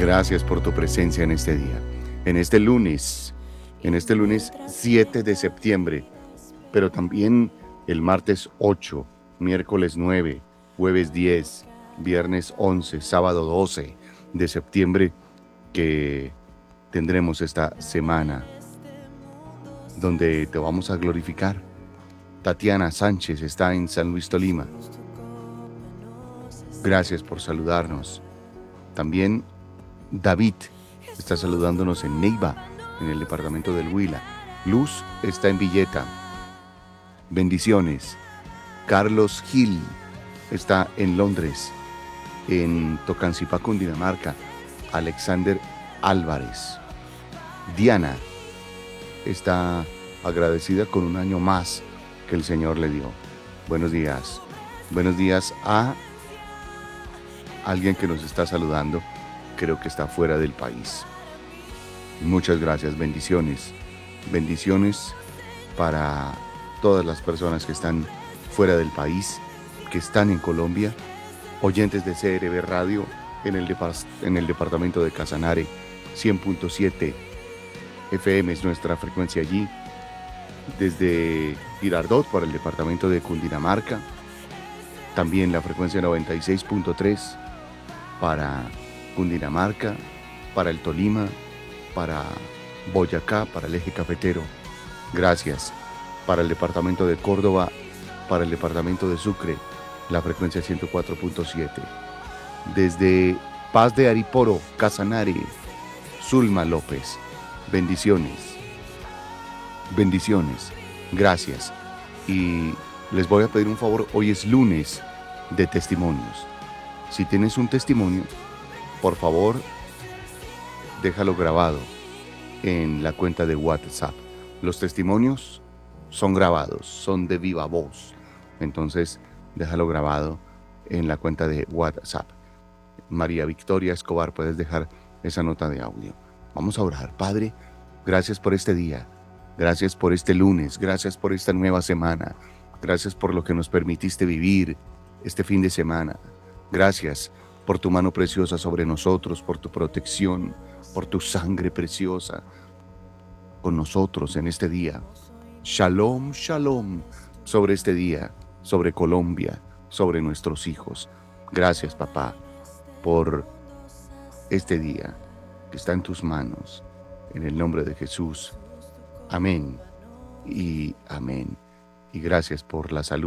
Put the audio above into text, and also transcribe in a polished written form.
Gracias por tu presencia en este día, en este lunes 7 de septiembre, pero también el martes 8, miércoles 9, jueves 10, viernes 11, sábado 12 de septiembre, que tendremos esta semana donde te vamos a glorificar. Tatiana Sánchez está en San Luis, Tolima. Gracias por saludarnos. También David está saludándonos en Neiva, en el departamento del Huila. Luz está en Villeta. Bendiciones. Carlos Gil está en Londres, en Tocancipá, Cundinamarca. Alexander Álvarez. Diana está agradecida con un año más que el Señor le dio. Buenos días. Buenos días a alguien que nos está saludando. Creo que está fuera del país. Muchas gracias. Bendiciones. Bendiciones para todas las personas que están fuera del país, que están en Colombia, oyentes de CRB Radio en el departamento de Casanare. 100.7 FM es nuestra frecuencia allí. Desde Girardot para el departamento de Cundinamarca. También la frecuencia 96.3 para Cundinamarca, para el Tolima, para Boyacá, para el eje cafetero. Gracias. Para el departamento de Córdoba, para el departamento de Sucre, la frecuencia 104.7. Desde Paz de Ariporo, Casanare, Zulma López. Bendiciones. Bendiciones. Gracias. Y les voy a pedir un favor. Hoy es lunes de testimonios. Si tienes un testimonio, por favor, déjalo grabado en la cuenta de WhatsApp. Los testimonios son grabados, son de viva voz. Entonces, déjalo grabado en la cuenta de WhatsApp. María Victoria Escobar, puedes dejar esa nota de audio. Vamos a orar. Padre, gracias por este día. Gracias por este lunes. Gracias por esta nueva semana. Gracias por lo que nos permitiste vivir este fin de semana. Gracias por tu mano preciosa sobre nosotros, por tu protección, por tu sangre preciosa con nosotros en este día. Shalom, shalom sobre este día, sobre Colombia, sobre nuestros hijos. Gracias, papá, por este día que está en tus manos. En el nombre de Jesús. Amén y amén. Y gracias por la salud.